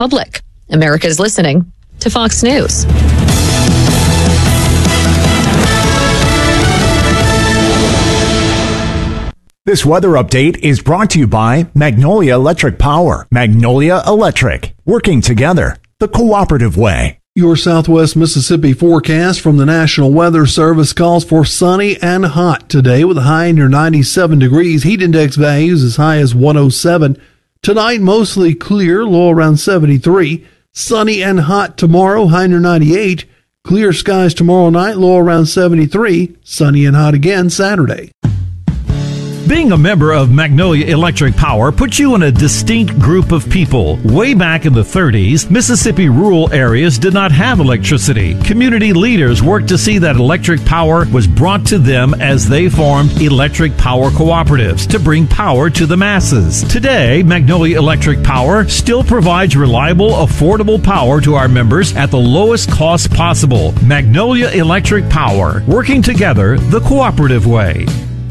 public. America's listening to Fox News. This weather update is brought to you by Magnolia Electric Power. Magnolia Electric, working together the cooperative way. Your Southwest Mississippi forecast from the National Weather Service calls for sunny and hot today with a high near 97 degrees. Heat index values as high as 107. Tonight, mostly clear, low around 73. Sunny and hot tomorrow, high near 98. Clear skies tomorrow night, low around 73. Sunny and hot again Saturday. Being a member of Magnolia Electric Power puts you in a distinct group of people. Way back in the 30s, Mississippi rural areas did not have electricity. Community leaders worked to see that electric power was brought to them as they formed electric power cooperatives to bring power to the masses. Today, Magnolia Electric Power still provides reliable, affordable power to our members at the lowest cost possible. Magnolia Electric Power, working together the cooperative way.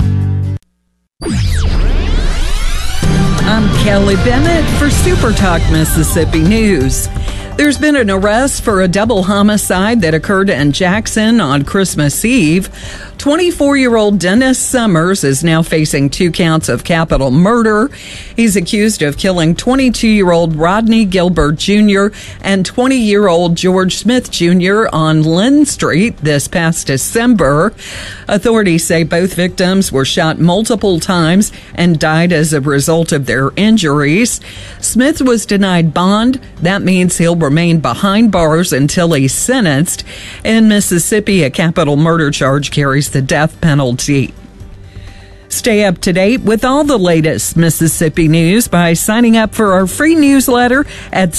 I'm Kelly Bennett for Super Talk Mississippi News. There's been an arrest for a double homicide that occurred in Jackson on Christmas Eve. 24-year-old Dennis Summers is now facing 2 counts of capital murder. He's accused of killing 22-year-old Rodney Gilbert Jr. and 20-year-old George Smith Jr. on Lynn Street this past December. Authorities say both victims were shot multiple times and died as a result of their injuries. Smith was denied bond. That means he'll remain behind bars until he's sentenced. In Mississippi, a capital murder charge carries the death penalty. Stay up to date with all the latest Mississippi news by signing up for our free newsletter at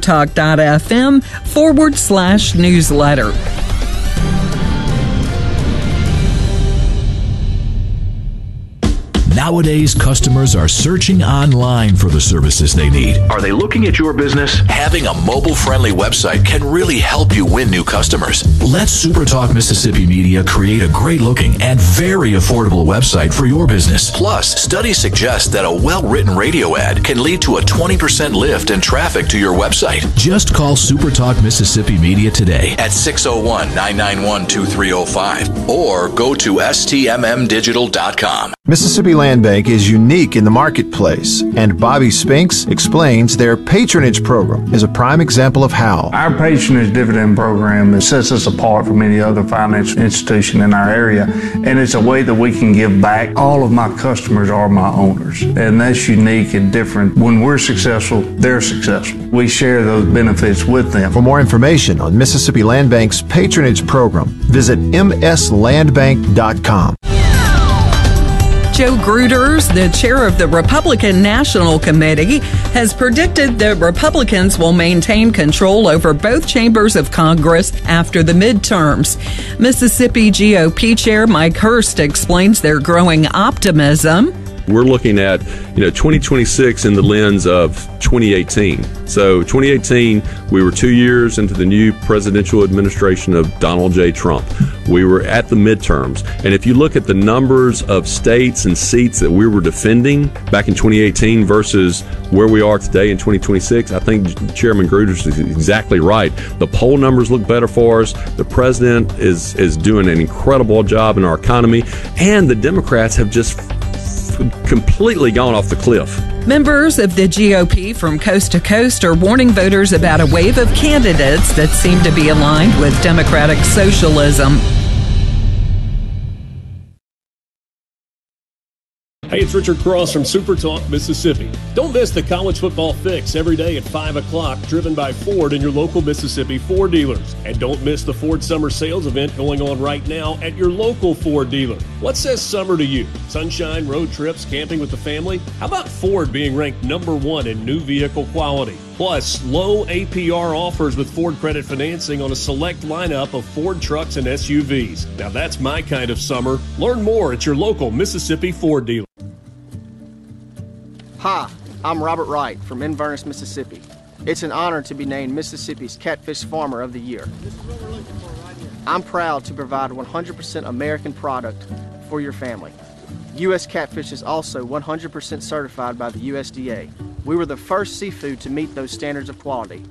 supertalk.fm/newsletter. Nowadays, customers are searching online for the services they need. Are they looking at your business? Having a mobile-friendly website can really help you win new customers. Let SuperTalk Mississippi Media create a great-looking and very affordable website for your business. Plus, studies suggest that a well-written radio ad can lead to a 20% lift in traffic to your website. Just call SuperTalk Mississippi Media today at 601-991-2305 or go to stmmdigital.com. Mississippi Land Bank is unique in the marketplace, and Bobby Spinks explains their patronage program is a prime example of how. Our patronage dividend program sets us apart from any other financial institution in our area, and it's a way that we can give back. All of my customers are my owners, and that's unique and different. When we're successful, they're successful. We share those benefits with them. For more information on Mississippi Land Bank's patronage program, visit mslandbank.com. Joe Gruters, the chair of the Republican National Committee, has predicted that Republicans will maintain control over both chambers of Congress after the midterms. Mississippi GOP Chair Mike Hurst explains their growing optimism. We're looking at, 2026 in the lens of 2018. So 2018, we were 2 years into the new presidential administration of Donald J. Trump. We were at the midterms. And if you look at the numbers of states and seats that we were defending back in 2018 versus where we are today in 2026, I think Chairman Gruters is exactly right. The poll numbers look better for us. The president is doing an incredible job in our economy. And the Democrats have just completely gone off the cliff. Members of the GOP from coast to coast are warning voters about a wave of candidates that seem to be aligned with democratic socialism. Hey, it's Richard Cross from Super Talk Mississippi. Don't miss the college football fix every day at 5 o'clock, driven by Ford and your local Mississippi Ford dealers. And don't miss the Ford Summer Sales event going on right now at your local Ford dealer. What says summer to you? Sunshine, road trips, camping with the family? How about Ford being ranked #1 in new vehicle quality? Plus, low APR offers with Ford credit financing on a select lineup of Ford trucks and SUVs. Now that's my kind of summer. Learn more at your local Mississippi Ford dealer. Hi, I'm Robert Wright from Inverness, Mississippi. It's an honor to be named Mississippi's Catfish Farmer of the Year. I'm proud to provide 100% American product for your family. U.S. Catfish is also 100% certified by the USDA. We were the first seafood to meet those standards of quality.